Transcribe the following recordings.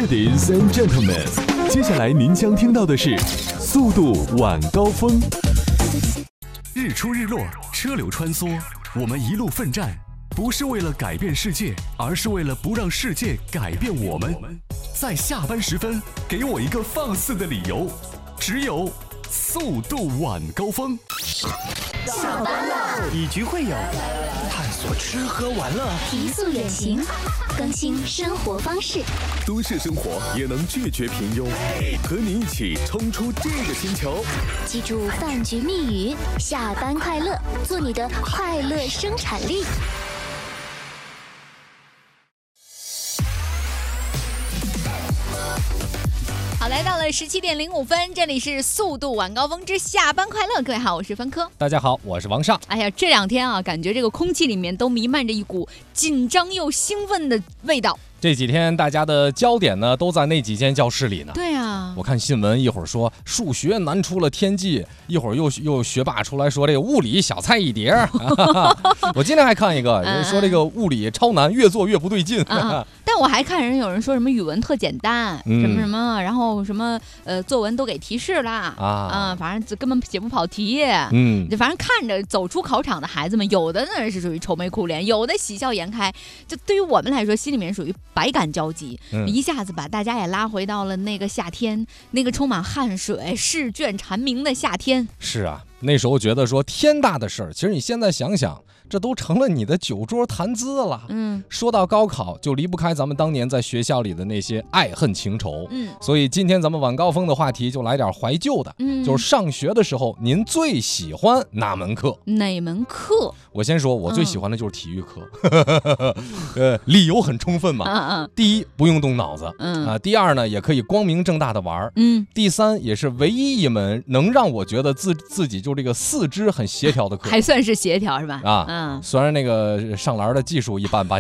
Ladies and gentlemen， 接下来您将听到的是速度晚高峰。日出日落，车流穿梭，我们一路奋战，不是为了改变世界，而是为了不让世界改变我们。在下班时分，给我一个放肆的理由，只有速度晚高峰。 下班了， 以局会友，探索吃喝玩乐， 提速远行，更新生活方式。 都市生活也能拒绝平庸，和你一起冲出这个星球。 记住饭局密语：下班快乐，做你的快乐生产力。 好，来到了17:05，这里是速度晚高峰之下班快乐。各位好，我是芬科。 大家好，我是王尚。 哎呀，这2天啊，感觉这个空气里面都弥漫着一股紧张又兴奋的味道。 这几天大家的焦点呢，都在那几间教室里呢。 对啊， 我看新闻，一会儿说数学难出了天际，一会儿又学霸出来说这个物理小菜一碟。我今天还看一个，说这个物理超难，越做越不对劲。 但我还看有人说什么语文特简单，什么什么，然后什么作文都给提示啦，反正根本解不跑题。反正看着走出考场的孩子们，有的呢是属于愁眉苦脸，有的喜笑颜开。就对于我们来说，心里面属于百感交集，一下子把大家也拉回到了那个夏天，那个充满汗水、试卷蝉鸣的夏天。 是啊，那时候觉得说天大的事儿，其实你现在想想，这都成了你的酒桌谈资了。说到高考，就离不开咱们当年在学校里的那些爱恨情仇。所以今天咱们晚高峰的话题就来点怀旧的，就是上学的时候您最喜欢哪门课？ 哪门课？ 我先说，我最喜欢的就是体育课。理由很充分嘛。第一，不用动脑子。第二呢，也可以光明正大的玩。第三，也是唯一一门能让我觉得自己就这个四肢很协调的课， 还算是协调是吧？ 虽然那个上篮的技术一般吧。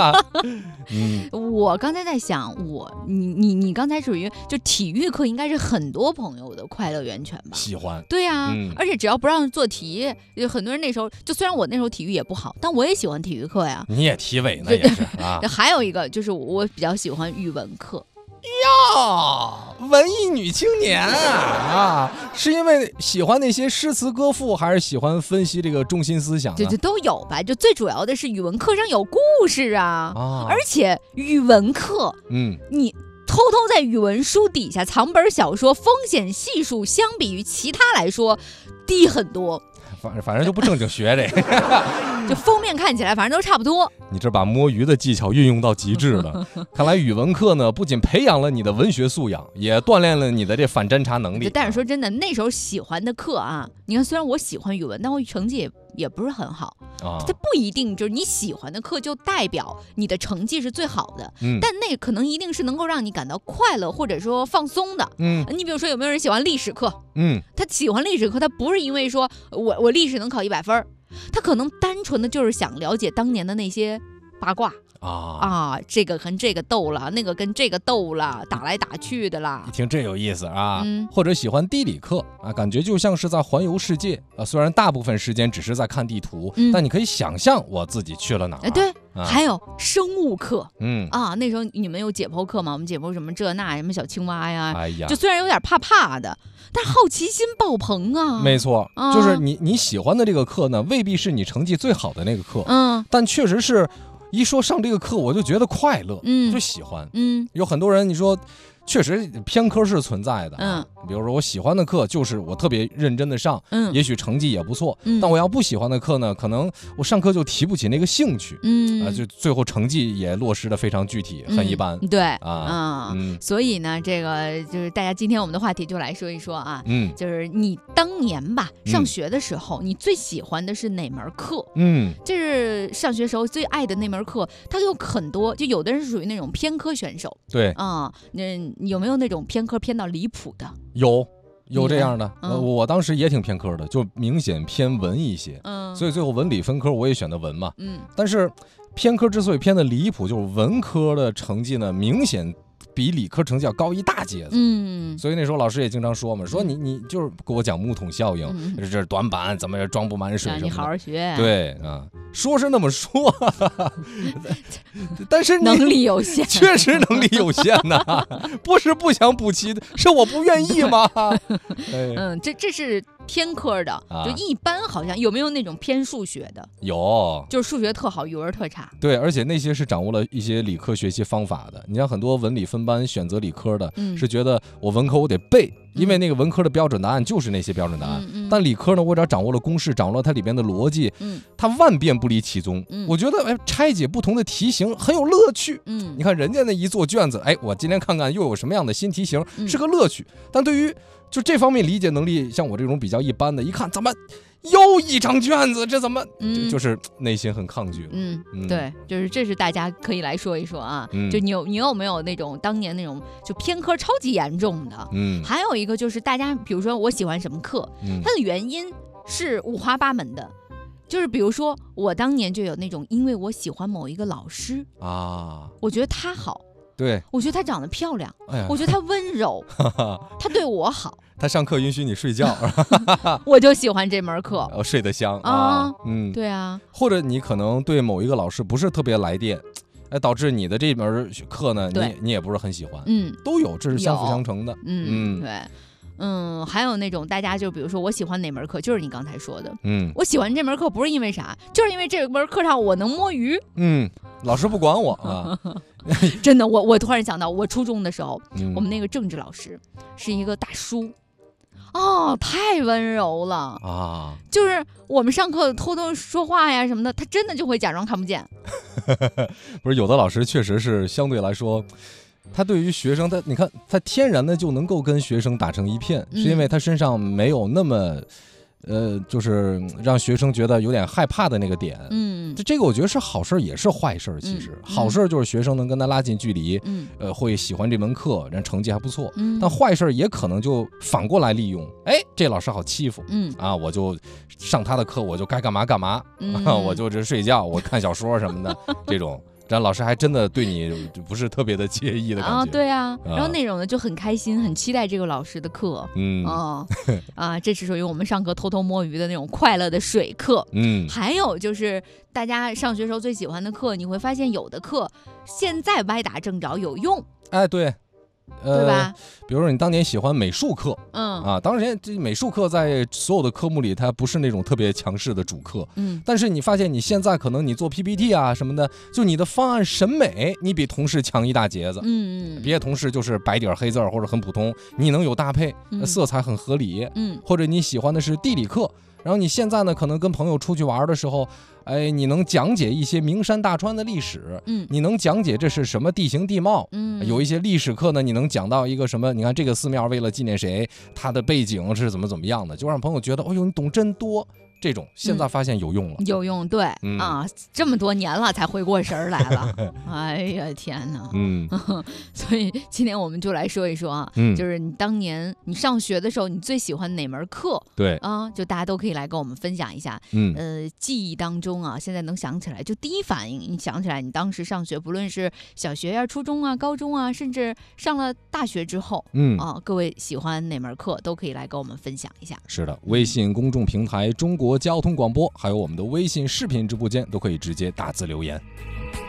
我刚才在想，你刚才属于就体育课应该是很多朋友的快乐源泉吧？ 喜欢。 对啊，而且只要不让做题，有很多人那时候就虽然我那时候体育也不好，但我也喜欢体育课呀。 你也体委呢也是啊。 还有一个就是我比较喜欢语文课。 文艺女青年是因为喜欢那些诗词歌赋，还是喜欢分析这个中心思想呢？ 这都有吧，就最主要的是语文课上有故事啊。而且语文课，你偷在语文书底下藏本小说，风险系数相比于其他来说低很多。 反正就不正经学这个。 就封面看起来反正都差不多。 你这把摸鱼的技巧运用到极致了。看来语文课呢，不仅培养了你的文学素养，也锻炼了你的这反侦查能力。 但是说真的，那时候喜欢的课啊，你看虽然我喜欢语文，但我成绩也不是很好。它不一定就是你喜欢的课就代表你的成绩是最好的。但那可能一定是能够让你感到快乐或者说放松的。你比如说有没有人喜欢历史课？他喜欢历史课，他不是因为说我历史能考100分，他可能单纯的就是想了解当年的那些八卦。这个跟这个斗了，那个跟这个斗了，打来打去的啦。 一听这有意思啊。或者喜欢地理课感觉就像是在环游世界虽然大部分时间只是在看地图，但你可以想象我自己去了哪儿。 对。还有生物课。那时候你们有解剖课吗？我们解剖什么这那什么小青蛙呀。就虽然有点怕的，但好奇心爆棚啊。 没错，就是你喜欢的这个课呢，未必是你成绩最好的那个课。但确实是一说上这个课我就觉得快乐，就喜欢。有很多人你说确实偏科是存在的。比如说我喜欢的课就是我特别认真的上，也许成绩也不错，但我要不喜欢的课呢，可能我上课就提不起那个兴趣，就最后成绩也落实的非常具体，很一般。 对所以呢，这个就是大家今天我们的话题就来说一说啊，就是你当年吧上学的时候，你最喜欢的是哪门课？就是上学时候最爱的那门课，它有很多，就有的人是属于那种偏科选手。 对有没有那种偏科偏到离谱的？ 有这样的。我当时也挺偏科的，就明显偏文一些。所以最后文理分科我也选的文嘛。但是偏科之所以偏的离谱，就是文科的成绩呢明显比理科成绩要高一大截子。所以那时候老师也经常说嘛，说你就是给我讲木桶效应，这是短板，怎么装不满水什么的。 你好好学。 对啊，说是那么说，但是能力有限， 确实能力有限呐，不是不想补齐的，是我不愿意吗？ 这是偏科的，就一般好像有没有那种偏数学的？ 有， 就是数学特好，语文特差。 对，而且那些是掌握了一些理科学习方法的。你像很多文理分班选择理科的，是觉得我文科我得背，因为那个文科的标准答案就是那些标准答案。但理科呢，我只要掌握了公式，掌握了它里边的逻辑，它万变不离其宗。我觉得拆解不同的题型很有乐趣。你看人家那一做卷子，我今天看看又有什么样的新题型，是个乐趣。但对于就这方面理解能力，像我这种比较一般的，一看怎么又一张卷子，这怎么就是内心很抗拒。 对，就是这是大家可以来说一说啊。就你有没有那种当年那种就偏科超级严重的？还有一个就是大家比如说我喜欢什么课，它的原因是五花八门的。就是比如说我当年就有那种，因为我喜欢某一个老师啊，我觉得他好。 对， 我觉得她长得漂亮，我觉得她温柔，她对我好， 她上课允许你睡觉， 我就喜欢这门课， 睡得香啊。 对啊。或者你可能对某一个老师不是特别来电，导致你的这门课呢，你也不是很喜欢。都有，这是相辅相成的。 对。还有那种大家就比如说我喜欢哪门课，就是你刚才说的，我喜欢这门课不是因为啥，就是因为这门课上我能摸鱼。 老师不管我啊。 真的，我突然想到，我初中的时候，我们那个政治老师是一个大叔，太温柔了啊！就是我们上课偷偷说话呀什么的，他真的就会假装看不见。 不是，有的老师确实是相对来说，他对于学生，你看他天然的就能够跟学生打成一片，是因为他身上没有那么。就是让学生觉得有点害怕的那个点。这个我觉得是好事也是坏事。其实好事就是学生能跟他拉近距离，会喜欢这门课，人成绩还不错。但坏事也可能就反过来利用，这老师好欺负，我就上他的课，我就该干嘛干嘛，我就这睡觉，我看小说什么的，这种。让老师还真的对你不是特别的介意的感觉对啊，然后那种呢就很开心，很期待这个老师的课，这是属于我们上课偷偷摸鱼的那种快乐的水课。还有就是大家上学时候最喜欢的课，你会发现有的课现在歪打正着有用。 对。 对吧？ 比如说你当年喜欢美术课，当然这美术课在所有的科目里，它不是那种特别强势的主课，但是你发现你现在可能你做 PPT 啊什么的，就你的方案审美，你比同事强一大截子，别的同事就是白底黑字或者很普通，你能有搭配，色彩很合理，或者你喜欢的是地理课。然后你现在呢，可能跟朋友出去玩的时候，你能讲解一些名山大川的历史，你能讲解这是什么地形地貌，有一些历史课呢，你能讲到一个什么？你看这个寺庙为了纪念谁，它的背景是怎么样的，就让朋友觉得，你懂真多。这种现在发现有用了， 有用，对这么多年了才回过神来了，哎呀天哪，所以今天我们就来说一说啊，就是你当年你上学的时候，你最喜欢哪门课？ 对就大家都可以来跟我们分享一下，记忆当中啊，现在能想起来，就第一反应，你想起来你当时上学，不论是小学啊、初中啊、高中啊，甚至上了大学之后，各位喜欢哪门课都可以来跟我们分享一下。 是的，微信公众平台中国交通广播，还有我们的微信视频直播间都可以直接打字留言。